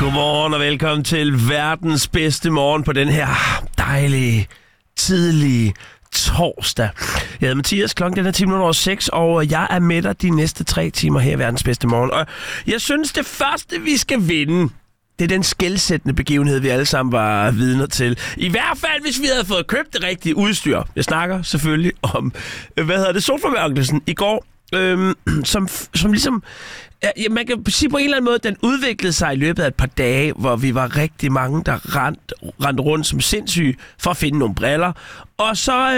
Godmorgen og velkommen til verdens bedste morgen på den her dejlige, tidlige torsdag. Jeg hedder Mathias, klokken er 10:06, og jeg er med dig de næste 3 timer her i verdens bedste morgen. Og jeg synes, det første, vi skal vinde, det er den skelsættende begivenhed, vi alle sammen var vidner til. I hvert fald, hvis vi havde fået købt det rigtige udstyr. Jeg snakker selvfølgelig om, solformørkelsen i går, som ligesom... Ja, man kan sige på en eller anden måde, at den udviklede sig i løbet af et par dage, hvor vi var rigtig mange, der rendte rundt som sindssyge for at finde nogle briller. Og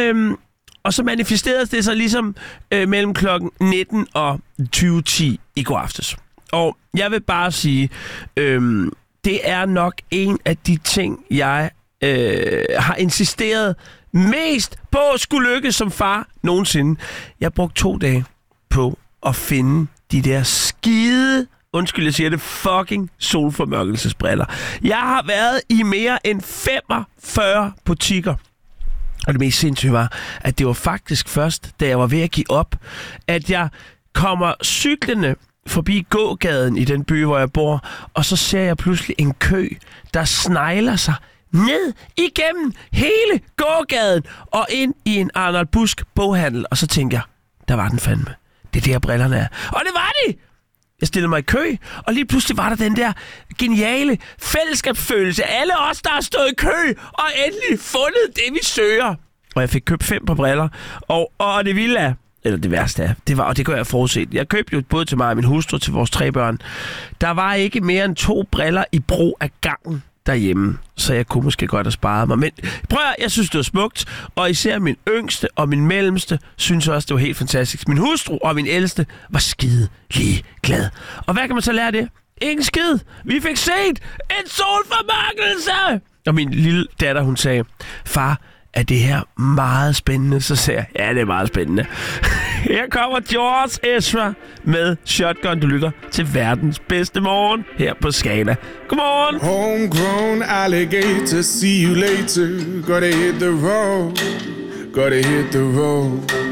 så manifesterede det sig ligesom mellem klokken 19 og 20:10 i går aftes. Og jeg vil bare sige, det er nok en af de ting, jeg har insisteret mest på at skulle lykkes som far nogensinde. Jeg brugte 2 dage på at finde de der skide, undskyld jeg siger det, fucking solformørkelsesbriller. Jeg har været i mere end 45 butikker. Og det mest sindssyge var, at det var faktisk først, da jeg var ved at give op, at jeg kommer cyklende forbi gågaden i den by, hvor jeg bor, og så ser jeg pludselig en kø, der snegler sig ned igennem hele gågaden og ind i en Arnold Busk boghandel. Og så tænker jeg, der var den fandme. Det er der brillerne er. Og det var de! Jeg stillede mig i kø, og lige pludselig var der den der geniale fællesskabsfølelse. Alle os, der har stået i kø, og endelig fundet det, vi søger. Og jeg fik købt 5 par briller, og det vilde er, eller det værste er, det var, og det gør jeg forudset. Jeg købte jo både til mig og min hustru, til vores 3 børn. Der var ikke mere end 2 briller i brug af gangen derhjemme, så jeg kunne måske godt have sparet mig. Men prøv at, jeg synes, det var smukt, og især min yngste og min mellemste synes også, det var helt fantastisk. Min hustru og min ældste var skide lige glad. Og hvad kan man så lære af det? Ingen skid. Vi fik set en solformørkelse! Og min lille datter, hun sagde, far, er det her meget spændende? Så sagde jeg, ja, det er meget spændende. Her kommer George Ezra med Shotgun. Du lytter til verdens bedste morgen her på Skala. Godmorgen! Homegrown alligator, see you later. Gotta hit the road, gotta hit the road.